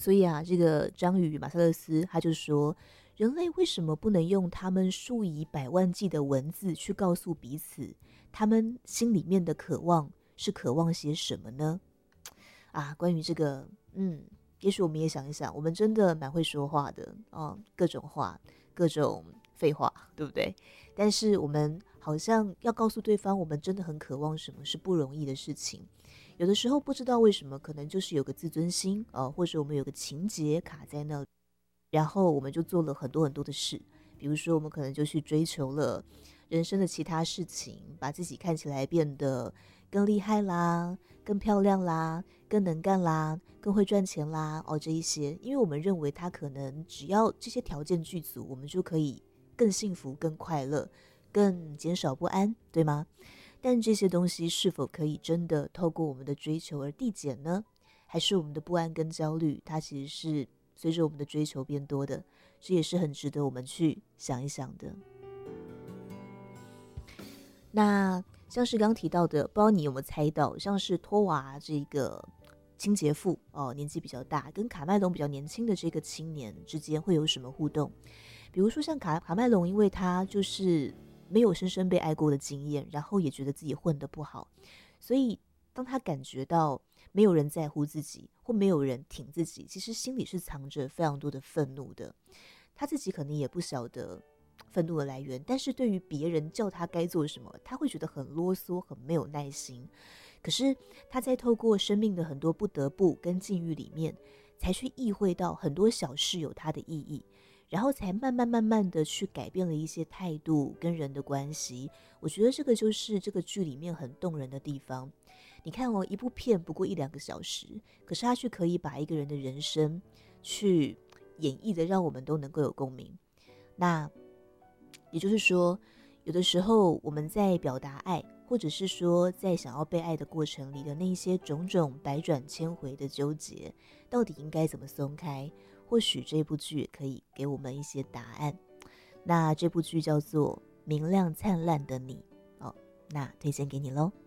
所以啊，这个章鱼马塞勒斯他就说，人类为什么不能用他们数以百万计的文字去告诉彼此，他们心里面的渴望是渴望些什么呢？啊，关于这个，也许我们也想一想，我们真的蛮会说话的哦，各种话，各种废话，对不对？但是我们好像要告诉对方，我们真的很渴望什么是不容易的事情。有的时候不知道为什么，可能就是有个自尊心或者我们有个情节卡在那里，然后我们就做了很多很多的事。比如说，我们可能就去追求了人生的其他事情，把自己看起来变得更厉害啦，更漂亮啦，更能干啦，更会赚钱啦，这一些，因为我们认为他可能只要这些条件具足，我们就可以更幸福、更快乐、更减少不安，对吗？但这些东西是否可以真的透过我们的追求而递减呢？还是我们的不安跟焦虑，它其实是随着我们的追求变多的？这也是很值得我们去想一想的。那像是刚提到的，不知道你有没有猜到，像是托瓦这个清洁妇年纪比较大，跟卡麦隆比较年轻的这个青年之间会有什么互动？比如说像卡麦隆，因为他就是没有深深被爱过的经验，然后也觉得自己混得不好，所以当他感觉到没有人在乎自己，或没有人挺自己，其实心里是藏着非常多的愤怒的。他自己可能也不晓得愤怒的来源，但是对于别人叫他该做什么，他会觉得很啰嗦，很没有耐心。可是他在透过生命的很多不得不跟境遇里面，才去意会到很多小事有它的意义，然后才慢慢的去改变了一些态度跟人的关系。我觉得这个就是这个剧里面很动人的地方。你看一部片不过1-2个小时，可是他却可以把一个人的人生去演绎的让我们都能够有共鸣。那也就是说，有的时候我们在表达爱，或者是说在想要被爱的过程里的那一些种种百转千回的纠结，到底应该怎么松开？或许这部剧也可以给我们一些答案。那这部剧叫做《明亮灿烂的你》那推荐给你咯。